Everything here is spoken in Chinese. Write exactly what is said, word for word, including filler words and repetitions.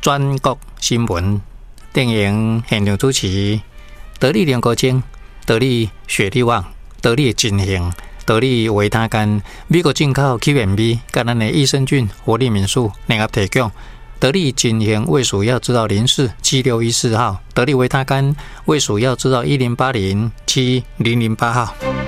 全国新闻电影现场主持，得力联国精，得力雪力旺，得力金型，得力维他甘，美国进口 Q M B， 跟咱的益生菌活力民宿联合提供。得力金型卫署要知道零四七六一四号，得力维他甘卫署要知道一零八零七零零八号。